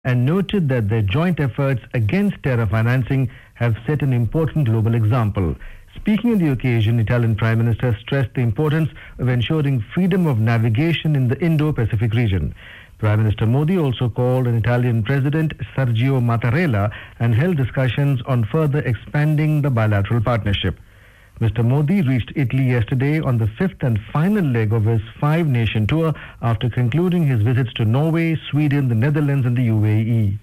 and noted that their joint efforts against terror financing have set an important global example. Speaking on the occasion, Italian Prime Minister stressed the importance of ensuring freedom of navigation in the Indo-Pacific region. Prime Minister Modi also called on Italian President Sergio Mattarella and held discussions on further expanding the bilateral partnership. Mr. Modi reached Italy yesterday on the fifth and final leg of his five-nation tour after concluding his visits to Norway, Sweden, the Netherlands and the UAE.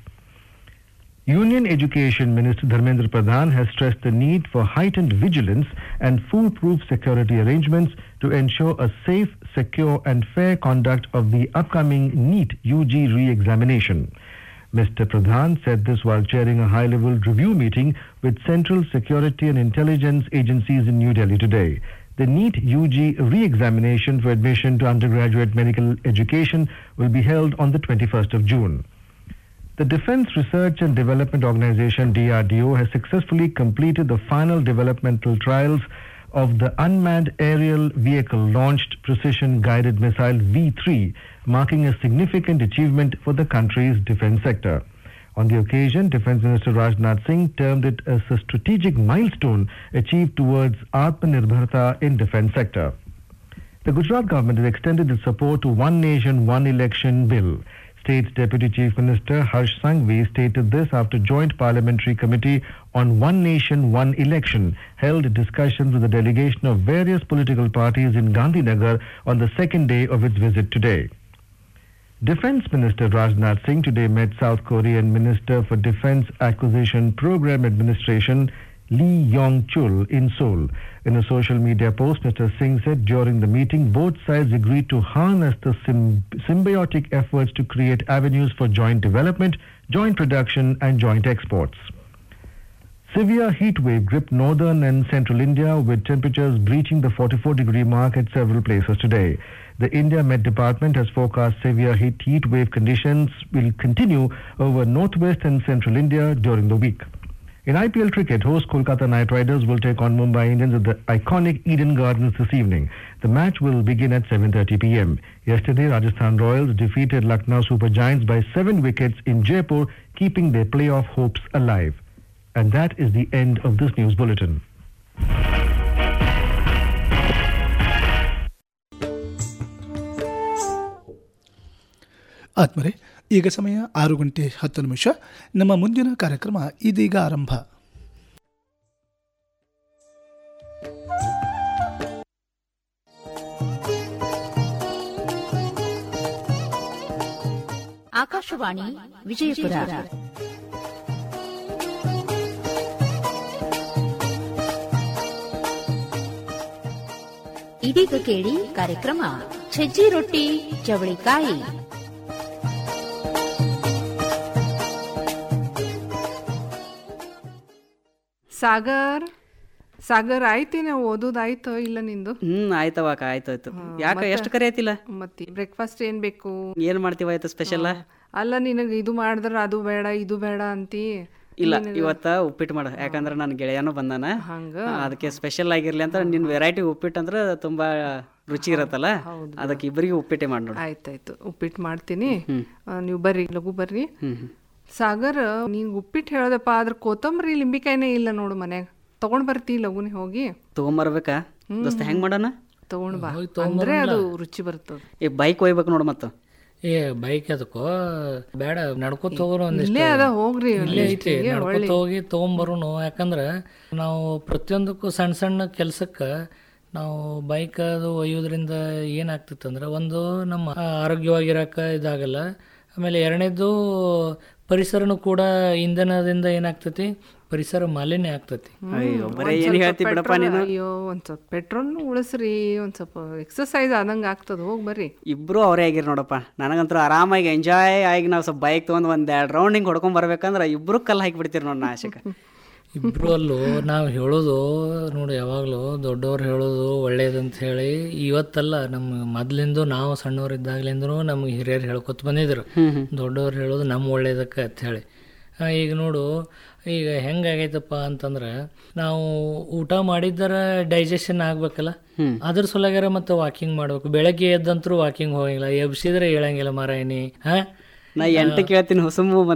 Union Education Minister Dharmendra Pradhan has stressed the need for heightened vigilance and foolproof security arrangements to ensure a safe, secure and fair conduct of the upcoming NEET UG re-examination. Mr. Pradhan said this while chairing a high-level review meeting with Central Security and Intelligence agencies in New Delhi today. The NEET UG re-examination for admission to undergraduate medical education will be held on the 21st of June. The Defense Research and Development Organization DRDO has successfully completed the final developmental trials of the unmanned aerial vehicle launched precision guided missile V3, marking a significant achievement for the country's defense sector. On the occasion, Defense Minister Rajnath Singh termed it as a strategic milestone achieved towards Atmanirbharta in defense sector. The Gujarat government has extended its support to One Nation, One Election bill. State's Deputy Chief Minister Harsh Sanghvi stated this after Joint Parliamentary Committee on One Nation, One Election held discussions with a delegation of various political parties in Gandhinagar on the second day of its visit today. Defense Minister Rajnath Singh today met South Korean Minister for Defense Acquisition Program Administration Lee Yong-chul in Seoul. In a social media post, Mr. Singh said during the meeting, both sides agreed to harness the symbiotic efforts to create avenues for joint development, joint production and joint exports. Severe heat wave gripped northern and central India with temperatures breaching the 44-degree mark at several places today. The India Met Department has forecast severe heat wave conditions will continue over northwest and central India during the week. In IPL cricket, host Kolkata Knight Riders will take on Mumbai Indians at the iconic Eden Gardens this evening. The match will begin at 7:30 p.m. Yesterday, Rajasthan Royals defeated Lucknow Super Giants by 7 wickets in Jaipur, keeping their playoff hopes alive. And that is the end of this news bulletin. ಆತ್ಮರೆ ಈಗ ಸಮಯ 6:10 ನಮ್ಮ ಮುಂದಿನ ಕಾರ್ಯಕ್ರಮ ಇದೀಗ ಆರಂಭ. ಆಕಾಶವಾಣಿ ವಿಜಯಪುರ. ಇದೀಗ ಕೇಳಿ ಕಾರ್ಯಕ್ರಮ ಸಜ್ಜಿ ರೊಟ್ಟಿ ಚವಳಿಕಾಯಿ. ಸಾಗರ್ ಆಯ್ತೇನೆ ಓದೋದಾಯ್ತು ಇಲ್ಲ ನಿಂದು? ಆಯ್ತವಾಕ ಆಯ್ತಾಯ್ತು. ಯಾಕ ಎಷ್ಟು ಕರೆ ಆಯ್ತಿಲ್ಲ? ಮತ್ತೆ ಬ್ರೇಕ್ಫಾಸ್ಟ್ ಏನ್ ಬೇಕು? ಏನ್ ಮಾಡ್ತೀವ ಆಯ್ತು ಸ್ಪೆಷಲ್? ಅಲ್ಲ ನಿನಗ ಇದು ಮಾಡಿದ್ರ ಅದು ಬೇಡ ಇದು ಬೇಡ ಅಂತಿ. ಇಲ್ಲ ಇವತ್ತ ಉಪ್ಪಿಟ್ಟು ಮಾಡ, ಯಾಕಂದ್ರ ನನ್ ಗೆಳೆಯನೂ ಬಂದಾನ, ಅದಕ್ಕೆ ಸ್ಪೆಷಲ್ ಆಗಿರ್ಲಿ ಅಂತ. ನಿನ್ ವೆರೈಟಿ ಉಪ್ಪಿಟ್ಟು ಅಂದ್ರ ತುಂಬಾ ರುಚಿ ಇರತ್ತಲ್ಲ, ಅದಕ್ಕೆ ಇಬ್ಬರಿಗೆ ಉಪ್ಪಿಟ್ಟೆ ಮಾಡಿ ನೋಡಿ. ಆಯ್ತಾಯ್ತು, ಉಪ್ಪಿಟ್ಟು ಮಾಡ್ತೀನಿ. ನೀವು ಬರ್ರಿ, ಲಘು ಬರ್ರಿ. ಸಾಗರ್, ನೀನ್ ಉಪ್ಪಿಟ್ಟು ಹೇಳದಪ್ಪ, ಆದ್ರ ಕೊತ್ತಂಬರಿ ಲಿಂಬಿಕಾಯಿನೇ ಇಲ್ಲ ನೋಡು ಮನ್ಯಾಗ. ತಗೊಂಡ್ ಬರ್ತಿ ಲಘುನೆ ಹೋಗಿ ತಗೊಂಬರ್ಬೇಕಾ? ದೋಸ್ತ ಹೆಂಗ್ ಮಾಡೋಣ? ತಗೊಂಡ್ ಬಾ, ಅಂದ್ರೆ ಅದು ರುಚಿ ಬರ್ತದ. ಬೈಕ್ ಒಯ್ಬೇಕು ನೋಡು. ಮತ್ತ ಬೈಕ್ ಅದಕ್ಕೋ ಬೇಡ, ನಡ್ಕೊತ ಹೋಗೋರು ಹೋಗ್ರಿ, ಇಲ್ಲೇ ಐತಿ, ನಡ್ಕೊತ ಹೋಗಿ ತಗೊಂಬರೋನು. ಯಾಕಂದ್ರ ನಾವು ಪ್ರತಿಯೊಂದಕ್ಕೂ ಸಣ್ಣ ಸಣ್ಣ ಕೆಲ್ಸಕ್ಕ ನಾವು ಬೈಕ್ ಅದು ಒಯ್ಯೋದ್ರಿಂದ ಏನಾಗ್ತಿತ್ತಂದ್ರೆ, ಒಂದು ನಮ್ಮ ಆರೋಗ್ಯವಾಗಿರಕ ಇದಾಗಲ್ಲ, ಆಮೇಲೆ ಎರಡನೇದು ಪರಿಸರನು ಕೂಡ ಇಂಧನದಿಂದ ಏನಾಗ್ತತಿ, ಪರಿಸರ ಮಾಲಿನ್ಯ ಆಗ್ತತಿ. ಅಯ್ಯೋ, ಒಂದ್ ಸ್ವಲ್ಪ ಪೆಟ್ರೋಲ್ ಉಳಿಸ್ರಿ, ಒಂದ್ ಸ್ವಲ್ಪ ಎಕ್ಸರ್ಸೈಸ್ ಆದಂಗ ಆಗ್ತದ. ಹೋಗ್ ಬರ್ರಿ. ಇಬ್ರು ಅವರೇ ಆಗಿರ್ ನೋಡಪ್ಪ. ನನಗಂತೂ ಆರಾಮಾಗಿ ಎಂಜಾಯ್ ಆಗಿ ನಾವು ಸ್ವಲ್ಪ ಬೈಕ್ ತಗೊಂಡ್ ಒಂದ್ 2 ರೌಂಡ್ ಹಿಂಗ್ ಹೊಡ್ಕೊಂಡ್ ಬರ್ಬೇಕಂದ್ರ ಇಬ್ರು ಕಲ್ಲು ಹಾಕಿ ಬಿಡ್ತೀರಿ ನೋಡ್ ನಾಶಕ. ಇಬ್ರು ಅಲ್ಲೂ ನಾವು ಹೇಳೋದು ನೋಡಿ, ಯಾವಾಗ್ಲೂ ದೊಡ್ಡವ್ರು ಹೇಳೋದು ಒಳ್ಳೇದಂತ ಹೇಳಿ. ಇವತ್ತಲ್ಲ, ನಮ್ಮ ಮೊದ್ಲಿಂದ ನಾವು ಸಣ್ಣವ್ರಿದ್ದಾಗ್ಲಿಂದನೂ ನಮ್ಗೆ ಹಿರಿಯರು ಹೇಳ್ಕೊತ ಬಂದಿದ್ರು, ದೊಡ್ಡವ್ರು ಹೇಳೋದು ನಮ್ಮ ಒಳ್ಳೇದಕ್ಕೆ ಅಂತ ಹೇಳಿ. ಈಗ ನೋಡು, ಈಗ ಹೆಂಗಾಗೈತಪ್ಪ ಅಂತಂದ್ರೆ, ನಾವು ಊಟ ಮಾಡಿದ್ದರ ಡೈಜೆಷನ್ ಆಗ್ಬೇಕಲ್ಲ, ಅದ್ರ ಸಲಗಾರ ಮತ್ತೆ ವಾಕಿಂಗ್ ಮಾಡ್ಬೇಕು. ಬೆಳಗ್ಗೆ ಎದ್ದಂತರೂ ವಾಕಿಂಗ್ ಹೋಗಂಗಿಲ್ಲ, ಎಬ್ಸಿದ್ರೆ ಹೇಳಂಗಿಲ್ಲ ಮಾರಾಯನಿ. ನಾ 8 ಕೇಳ್ತೀನಿ ಹುಸುಮು